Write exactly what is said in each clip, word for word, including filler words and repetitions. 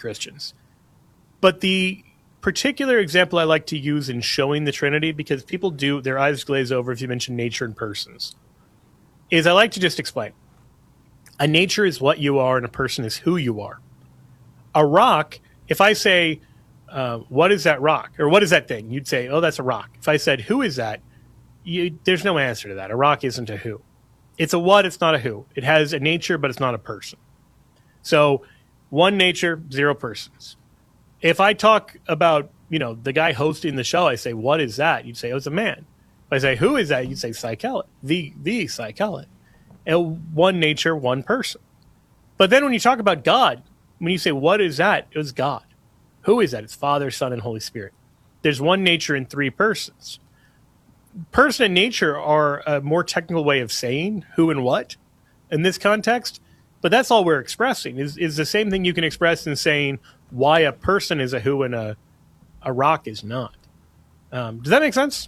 Christians. But the particular example I like to use in showing the Trinity, because people do, their eyes glaze over if you mention nature and persons, is I like to just explain. A nature is what you are and a person is who you are. A rock, if I say, uh, what is that rock? Or what is that thing? You'd say, oh, that's a rock. If I said, who is that? You, there's no answer to that. A rock isn't a who. It's a what, it's not a who. It has a nature, but it's not a person. So one nature, zero persons. If I talk about, you know, the guy hosting the show, I say, what is that? You'd say, oh, it's a man. If I say, who is that? You'd say, Psychelet, the, the Psychelet. And one nature, one person. But then when you talk about God, when you say, what is that? It was God. Who is that? It's Father, Son, and Holy Spirit. There's one nature in three persons. Person and nature are a more technical way of saying who and what in this context, but that's all we're expressing is, is the same thing you can express in saying why a person is a who and a, a rock is not. Um, does that make sense?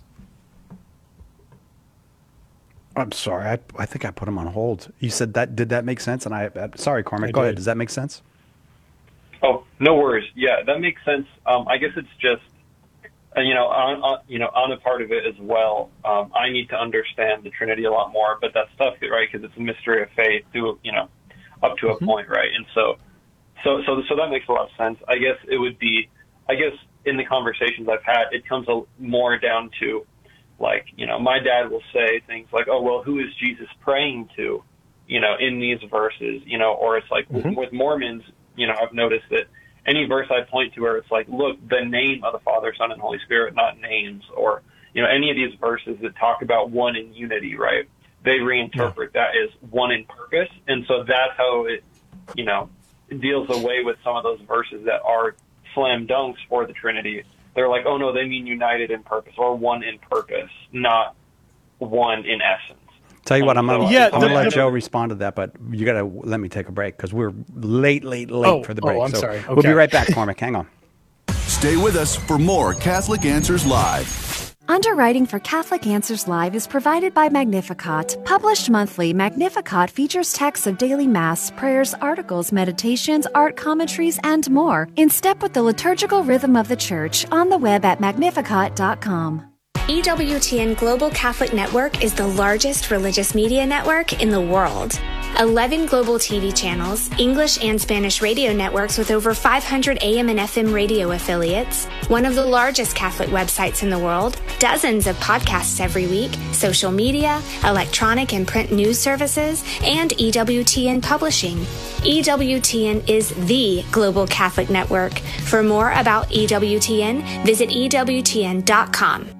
I'm sorry. I, I think I put him on hold. You said that. Did that make sense? And I, I sorry, Cormac, I go did. ahead. Does that make sense? Oh, no worries. Yeah, that makes sense. Um, I guess it's just, uh, you know, on, on, you know, on the part of it as well. Um, I need to understand the Trinity a lot more, but that stuff, right? Because it's a mystery of faith, to you know, up to mm-hmm. a point, right? And so, so, so, so that makes a lot of sense. I guess it would be, I guess, in the conversations I've had, it comes a, more down to, like, you know, my dad will say things like, "Oh, well, who is Jesus praying to?" You know, in these verses, you know, or it's like mm-hmm. with, with Mormons. You know, I've noticed that any verse I point to where it's like, look, the name of the Father, Son, and Holy Spirit, not names, or, you know, any of these verses that talk about one in unity, right? They reinterpret yeah. that as one in purpose. And so that's how it, you know, deals away with some of those verses that are slam dunks for the Trinity. They're like, oh, no, they mean united in purpose or one in purpose, not one in essence. Tell you what, I'm gonna, yeah, I'm gonna let Joe respond to that, but you gotta let me take a break because we're late, late, late oh, for the break. Oh, I'm so sorry. Okay. We'll be right back, Cormac. Hang on. Stay with us for more Catholic Answers Live. Underwriting for Catholic Answers Live is provided by Magnificat. Published monthly, Magnificat features texts of daily Mass, prayers, articles, meditations, art commentaries, and more, in step with the liturgical rhythm of the Church, on the web at magnificat dot com. E W T N Global Catholic Network is the largest religious media network in the world. eleven global T V channels, English and Spanish radio networks with over five hundred A M and F M radio affiliates, one of the largest Catholic websites in the world, dozens of podcasts every week, social media, electronic and print news services, and E W T N Publishing. E W T N is the Global Catholic Network. For more about E W T N, visit E W T N dot com.